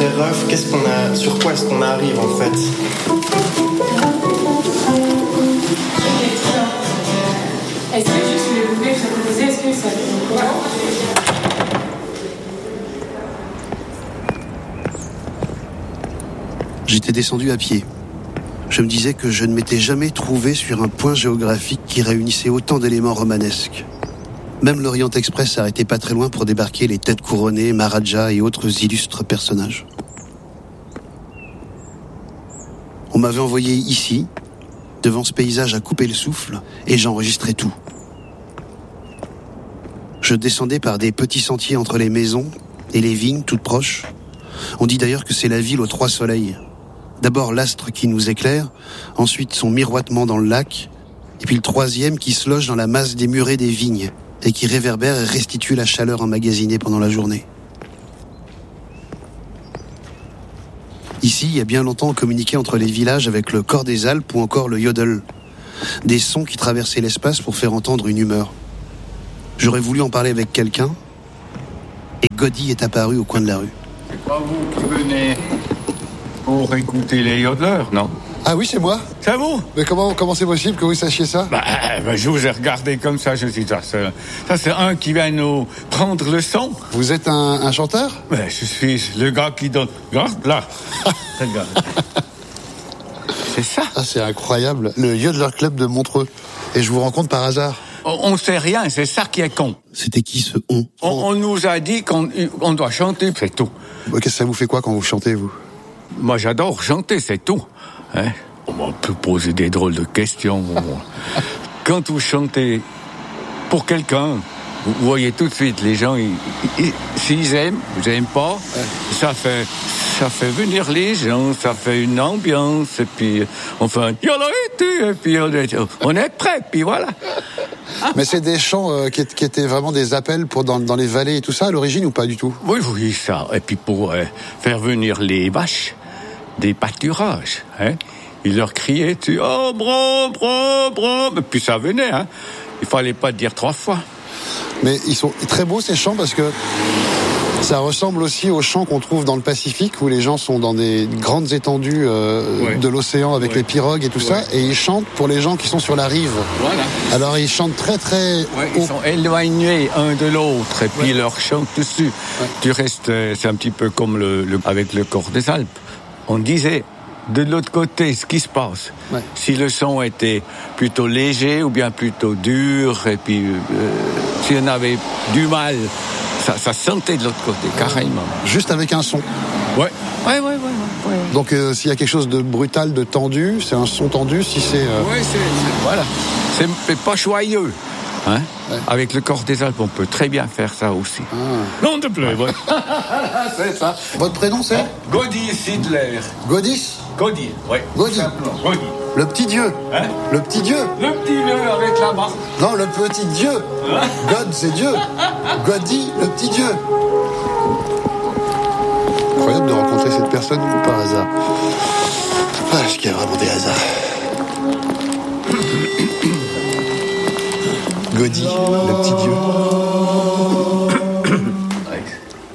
très rough. Sur quoi est-ce qu'on arrive en fait? Est-ce que juste vous voulez proposer, est-ce que ça fait quoi? J'étais descendu à pied. Je me disais que je ne m'étais jamais trouvé sur un point géographique qui réunissait autant d'éléments romanesques. Même l'Orient Express s'arrêtait pas très loin pour débarquer les têtes couronnées, Maharajas et autres illustres personnages. On m'avait envoyé ici, devant ce paysage à couper le souffle, et j'enregistrais tout. Je descendais par des petits sentiers entre les maisons et les vignes toutes proches. On dit d'ailleurs que c'est la ville aux 3 soleils. D'abord l'astre qui nous éclaire, ensuite son miroitement dans le lac, et puis le 3e qui se loge dans la masse des murets des vignes, et qui réverbère et restitue la chaleur emmagasinée pendant la journée. Ici, il y a bien longtemps, on communiquait entre les villages avec le cor des Alpes ou encore le yodel. Des sons qui traversaient l'espace pour faire entendre une humeur. J'aurais voulu en parler avec quelqu'un, et Godi est apparu au coin de la rue. C'est pas vous qui venez pour écouter les yodeleurs, non? Ah oui, c'est moi. C'est vous? Mais comment c'est possible que vous sachiez ça? Je vous ai regardé comme ça, je suis ça c'est un qui vient nous prendre le son. Vous êtes un chanteur? Je suis le gars qui donne... Regarde, là. Regarde. C'est ça. Ah, c'est incroyable. Le Yodeler Club de Montreux. Et je vous rencontre par hasard. On sait rien, c'est ça qui est con. C'était qui ce on? On nous a dit qu'on doit chanter, c'est tout. Qu'est-ce que ça vous fait quoi quand vous chantez, vous? Moi, j'adore chanter, c'est tout. Hein? On peut poser des drôles de questions. Quand vous chantez pour quelqu'un, vous voyez tout de suite, les gens, s'ils aiment, vous n'aiment pas, ça fait venir les gens, ça fait une ambiance, et puis on fait un et puis on est prêt, puis voilà. Mais c'est des chants qui étaient vraiment des appels pour dans les vallées et tout ça, à l'origine, ou pas du tout? Oui, ça. Et puis pour faire venir les vaches des pâturages, hein. Ils leur criaient, oh, bro, et puis ça venait, hein. Il fallait pas dire 3 fois. Mais ils sont très beaux, ces chants, parce que ça ressemble aussi aux chants qu'on trouve dans le Pacifique, où les gens sont dans des grandes étendues de l'océan avec les pirogues et tout ça, et ils chantent pour les gens qui sont sur la rive. Voilà. Alors ils chantent très très haut. Ils sont éloignés un de l'autre, et puis ils leur chantent dessus. Du reste, c'est un petit peu comme avec le cor des Alpes. On disait de l'autre côté ce qui se passe. Si le son était plutôt léger ou bien plutôt dur, et puis si on avait du mal, ça sentait de l'autre côté, carrément. Juste avec un son. Ouais. Donc s'il y a quelque chose de brutal, de tendu, c'est un son tendu. Si c'est voilà, c'est pas joyeux. Hein? Avec le cor des Alpes, on peut très bien faire ça aussi. Non de bleu, ouais. C'est ça. Votre prénom c'est? Godi Sidler. Godis? Godi, oui. Godi. Le petit dieu. Hein? Le petit dieu. Le petit dieu avec la barbe. Non, le petit dieu. God, c'est Dieu. Godi, le petit dieu. Incroyable de rencontrer cette personne par hasard. Est-ce qu'il y a vraiment des hasards? Godi, le petit dieu.